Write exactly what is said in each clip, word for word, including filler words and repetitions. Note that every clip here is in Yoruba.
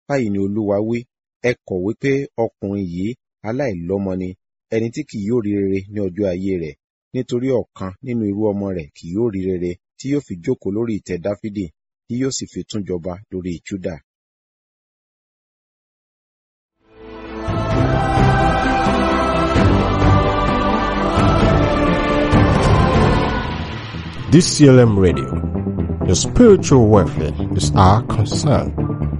báyìí ni Olúwa wí, ẹ kọ̀wé pé ọkùnrin yìí aláìlọ́mọ ni, ẹni tí kì yóò rí rere ní ọjọ́ ayé rẹ̀, nítorí ọ̀kan nínú irú ọmọ rẹ̀ kì yóò rí rere, tí yóò fi jókòó lórí ìtẹ́ Dáfídì, tí yóò sì fi tún jọba lórí Júdà. D C L M Radio, your spiritual welfare is our concern.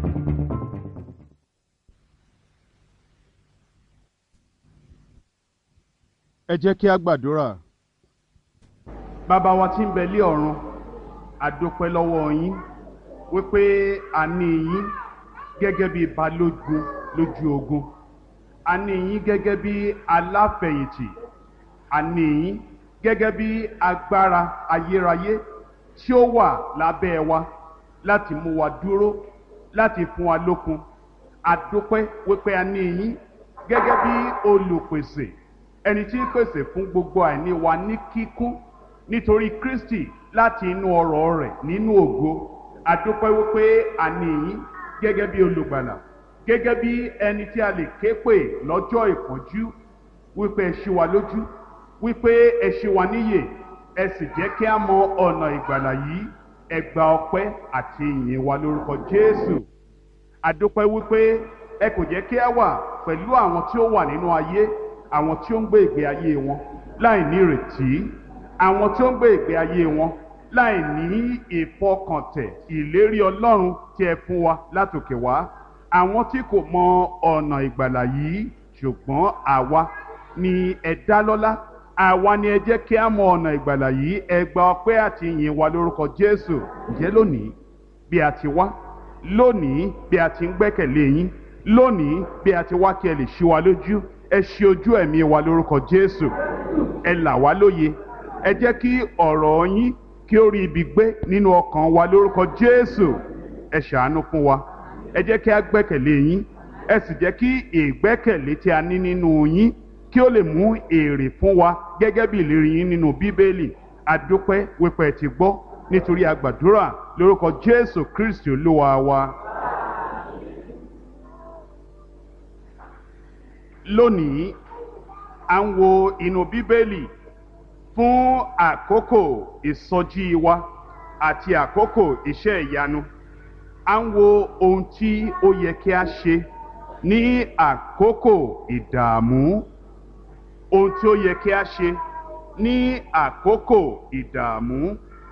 Ẹ jẹ́ kí a gbàdúrà. Bàbá wa tí ń bẹ lé ọ̀run, a dúpẹ́ lọ́wọ́ yín wípé a ní yín gẹ́gẹ́ bí balógun lójú ogun, a ní yín gẹ́gẹ́ bí aláfẹ̀yìntì, a ní yín gẹ́gẹ́ bí agbára ayérayé tí ó wà lábẹ́ wa láti mú wa dúró, láti fún wa lókun. A dúpẹ́ wípé a ní yín gẹ́gẹ́ bí olùpèsè, ẹni tí ń pèsè fún gbogbo àìní wa ní kíkún nítorí Kristi láti inú ọrọ̀ rẹ̀ nínú ògo. A dúpẹ́ wípé a ní yín gẹ́gẹ́ bí olùgbàlà, gẹ́gẹ́ bí ẹni tí a lè ké pè lọ́jọ́ ìpọ́njú, wípé ẹ ṣí wa lójú, wípé ẹ ṣí wa níyè, ẹ sì jẹ́ kí a mọ ọ̀nà ìgbàlà yìí. Ẹ gba ọpẹ́ àti ìyìn wa lórúkọ Jésù. A dúpẹ́ wípé ẹ kò jẹ́ kí a wà pẹ̀lú àwọn tí ó wà nínú ayé, àwọn tí ó ń gbé ìgbé ayé wọn láì ní ìrètí, àwọn tí ó ń gbé ìgbé ayé wọn láì ní ìfọkàntẹ̀ ìlérí Ọlọ́run tí ẹ fún wa látòkè wá, àwọn tí kò mọ ọ̀nà ìgbàlà yìí. Ṣùgbọ́n àwa ni ẹ dá lọ́lá, àwa ni ẹ jẹ́ kí a mọ ọ̀nà ìgbàlà yìí. Ẹ gba ọpẹ́ àti ìyìn wa lórúkọ Jésù. Ǹjẹ́ lónìí bí a ti wá, lónìí bí a ti ń gbẹ́kẹ̀lé yín, lónìí bí a ti wá kí ẹ lè ṣí wa lójú, ẹ ṣí ojú ẹ̀mí wa lórúkọ Jésù. Ẹ là wá lóye, ẹ jẹ́ kí ọ̀rọ̀ yín kí ó rí ibi gbé nínú ọkàn wa lórúkọ Jésù. Ẹ ṣàánú fún wa, ẹ jẹ́ kí a gbẹ́kẹ̀lé yín, ẹ sì jẹ́ kí ìgbẹ́kẹ̀lé tí a ní nínú yín kí ó lè mú èrè fún wa gẹ́gẹ́ bí ìlérí yín nínú Bíbélì. A dúpẹ́ wípé ẹ ti gbọ́, nítorí a gbàdúrà lórúkọ Jésù Kristi Olúwa wa. Lónìí à ń wo inú Bíbélì fún àkókò ìsọjí wa àti àkókò iṣẹ́ ìyanu. À ń wo ohun tí ó yẹ kí a ṣe ní àkókò ìdààmú, ohun tí ó yẹ kí a ṣe ní àkókò ìdààmú.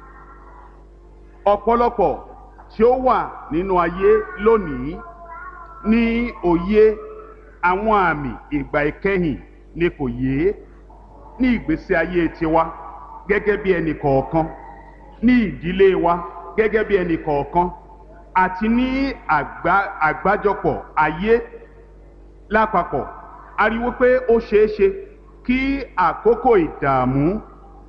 Ọ̀pọ̀lọpọ̀ tí ó wà nínú ayé lónìí ní òye àwọn àmì ìgbà ìkẹyìn ni kò yé ní ìgbésí ayé tiwa gẹ́gẹ́ bí ẹnì kọ̀ọ̀kan, ní ìdílé wa gẹ́gẹ́ bí ẹnì kọ̀ọ̀kan, àti ní àgbá àgbájọpọ̀ ayé lápapọ̀. A rí wípé ó ṣeé ṣe kí àkókò ìdààmú,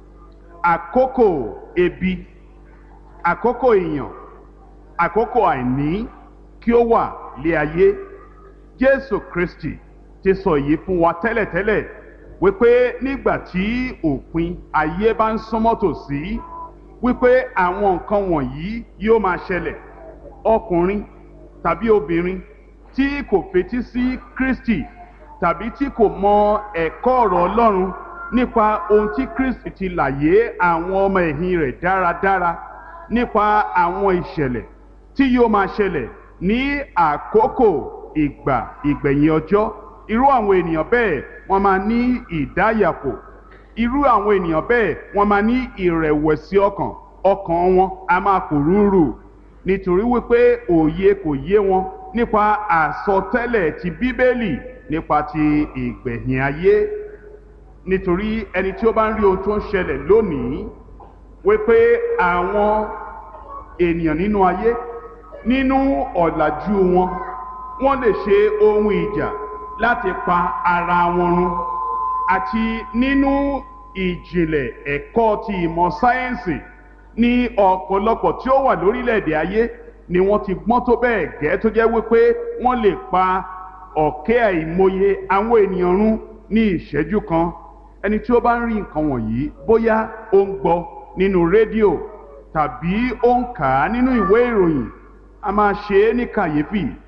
àkókò ebi, àkókò ìyàn, àkókò àìní kí ó wà lé ayé. Jésù Kristi ti sọ èyí fún wa tẹ́lẹ̀tẹ́lẹ̀ wípé nígbà tí òpin ayé bá ń súnmọ́ tòsí, wípé àwọn nǹkan wọ̀nyí yóò máa ṣẹlẹ̀. Ọkùnrin tàbí obìnrin tí kò fetí sí Kristi tàbí tí kò mọ ẹ̀kọ́ ọ̀rọ̀ Ọlọ́run nípa ohun tí Kristi ti làyé àwọn ọmọ ẹ̀yìn rẹ̀ dáradára, nípa àwọn ìṣẹ̀lẹ̀ tí yóò máa ṣẹlẹ̀ ní àkókò ìgbà ìgbẹ̀yìn ọjọ́. Irú àwọn ènìyàn bẹ́ẹ̀ wọ́n máa ní ìdáyàfò, irú àwọn ènìyàn bẹ́ẹ̀ wọ́n máa ní ìrẹ̀wẹ̀sì ọkàn, ọkàn wọn a máa pòrúurù nítorí wípé òye kò yé wọn nípa àsọtẹ́lẹ̀ ti Bíbélì nípa ti ìgbẹ̀yìn ayé. Nítorí ẹni tí ó bá ń rí ohun tó ń ṣẹlẹ̀ lónìí, wípé àwọn ènìyàn nínú ayé nínú ọ̀làjú wọn, wọ́n lè ṣe ohun ìjà láti pa ara wọn run, àti nínú ìjìnlẹ̀ ẹ̀kọ́ ti ìmọ̀ sáyẹ́ǹsì ní ọ̀pọ̀lọpọ̀ tí ó wà lórílẹ̀‐èdè ayé ni wọ́n ti gbọ́n tó bẹ́ẹ̀ gẹ́ tó jẹ́ wípé wọ́n lè pa ọ̀kẹ́ àìmọye àwọn ènìyàn run ní ìṣẹ́jú kan. Ẹni tí ó bá ń rí nǹkan wọ̀nyí, bóyá ó ń gbọ́ nínú rédíò tàbí ó ń kà á nínú ìwé ìròyìn, a máa ṣe é ní kàyéfì